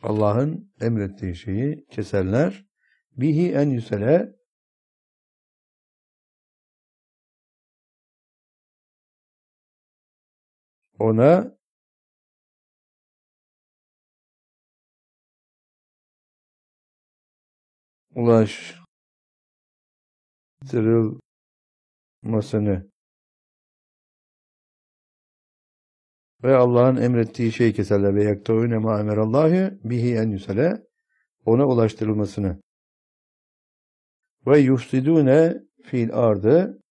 Allah'ın emrettiği şeyi keserler. Bihi en yüsele, ona ulaştırılmasını ve Allah'ın emrettiği şeyi keserler. Ve yaktavune ma emerallahi bihi en yüsele, ona ulaştırılmasını. Ve yufsidune fil ardı,